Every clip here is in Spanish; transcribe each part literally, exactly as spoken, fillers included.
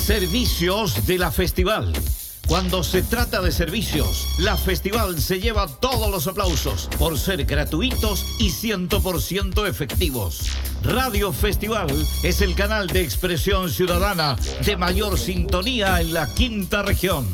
Servicios de la Festival. Cuando se trata de servicios, la Festival se lleva todos los aplausos por ser gratuitos y cien por ciento efectivos. Radio Festival es el canal de expresión ciudadana de mayor sintonía en la quinta región.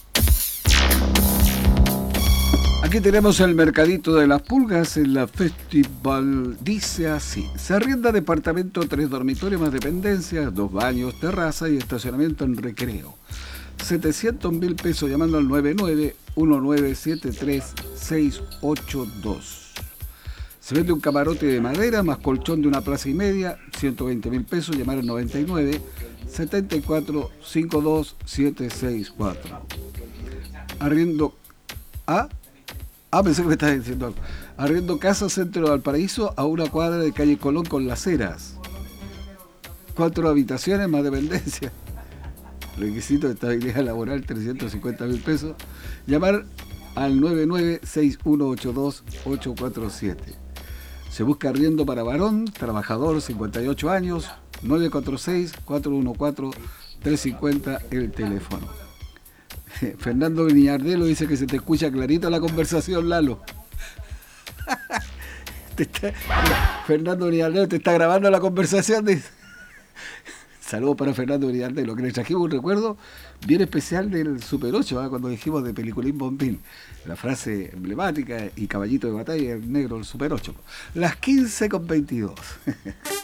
Aquí tenemos el mercadito de las pulgas en la Festival. Dice así: se arrienda departamento, tres dormitorios más dependencias, dos baños, terraza y estacionamiento en Recreo. setecientos mil pesos llamando al nueve nueve uno nueve siete tres seis ocho dos. Se vende un camarote de madera más colchón de una plaza y media, ciento veinte mil pesos, llamar al noventa y nueve setenta y cuatro cincuenta y dos setecientos sesenta y cuatro. Arriendo a... Ah, pensé que me estabas diciendo algo. Arriendo casa centro de Valparaíso a una cuadra de calle Colón con Las Heras. Cuatro habitaciones más dependencia. Requisito de estabilidad laboral, trescientos cincuenta mil pesos. Llamar al nueve nueve seis uno ocho dos ocho cuatro siete. Se busca arriendo para varón, trabajador, cincuenta y ocho años, nueve cuatro seis cuatro uno cuatro tres cinco cero el teléfono. Fernando Viñardelo dice que se te escucha clarito la conversación, Lalo. te está, Fernando Viñardelo te está grabando la conversación. Dice. Saludos para Fernando Viñardelo, que le trajimos un recuerdo bien especial del Super ocho, ¿eh? Cuando dijimos de Peliculín Bombín. La frase emblemática y caballito de batalla, el negro, el Super ocho. Las quince con veintidós.